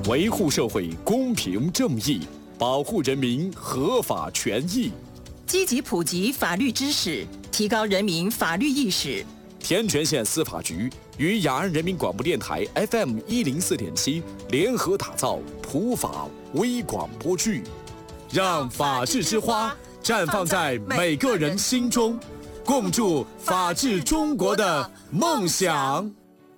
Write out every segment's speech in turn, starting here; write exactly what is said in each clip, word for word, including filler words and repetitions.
维护社会公平正义，保护人民合法权益， 积极普及法律知识，提高人民法律意识。 天全县司法局与雅安人民广播电台 F M 一零四点七联合打造普法微广播剧，让法治之花绽放在每个人心中，共筑法治中国的梦想。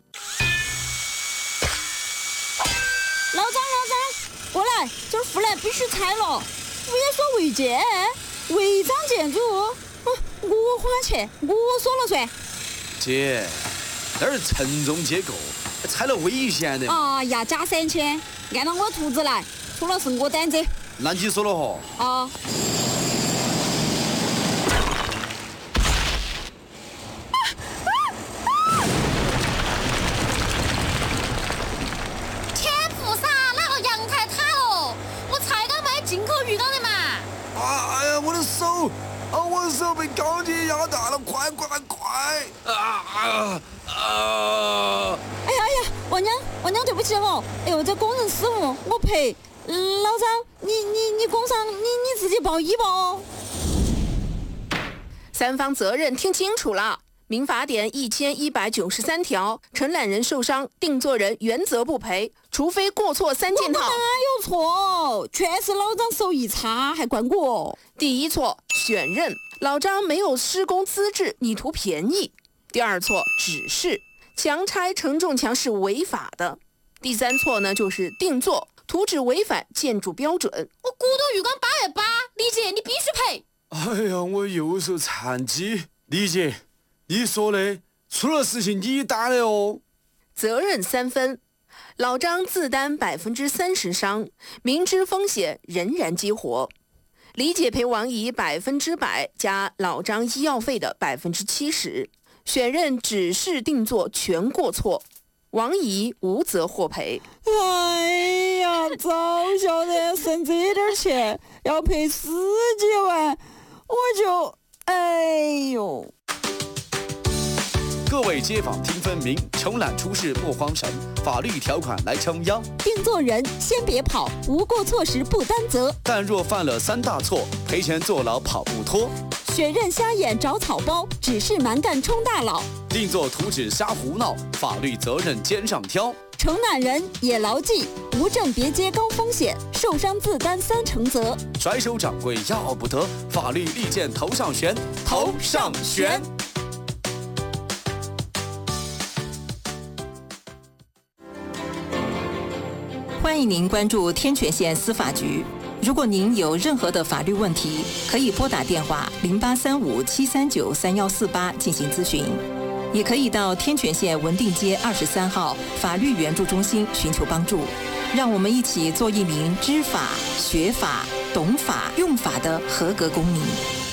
老张，老张，过来，这儿护栏必须拆了。物业说违建，违章建筑，嗯，我花钱，我说了算。 姐，那儿承重结构，拆了危险的。 啊呀，加三千，按照我图纸来，出了是我担子。 那你说了哈？ 啊。 啊！我的手被钢铁压大了，快快快！啊啊啊！ 哎呀哎呀，王娘，王娘，对不起哦。哎呦，这工人失误，我赔。老张，你你你工伤，你你自己报医吧哦。 三方责任听清楚了。民法典一千一百九十三条，承揽人受伤，定作人原则不赔，除非过错三件套。 我哪有错？全是老张手艺差，还怪我。 第一错，选任，老张没有施工资质，你图便宜。第二错，指示，强拆承重墙是违法的。第三错呢，就是定做，图纸违反建筑标准。 我骨头浴缸八月八，李姐你必须赔。 哎呀，我右手残疾，李姐。你说的，出了事情你担的哦。 责任三分，老张自担百分之三十伤，明知风险仍然激活。李姐赔王姨百分之百加老张医药费的百分之七十。选任指示定做全过错，王姨无责获赔。 哎呀，早晓得省这点钱要赔十几万，我就哎呦。 各位街坊听分明，承揽出事莫慌神，法律条款来撑腰。 定做人先别跑，无过错时不担责。 但若犯了三大错，赔钱坐牢跑不脱。 选任瞎眼找草包，指示蛮干充大佬。 定做图纸瞎胡闹，法律责任肩上挑。 承揽人也牢记，无证别接高风险，受伤自担三成责。 甩手掌柜要不得，法律利剑头上悬，头上悬。 欢迎您关注天全县司法局。如果您有任何的法律问题，可以拨打电话零八三五七三九三幺四八进行咨询，也可以到天全县文定街二十三号法律援助中心寻求帮助。让我们一起做一名知法、学法、懂法、用法的合格公民。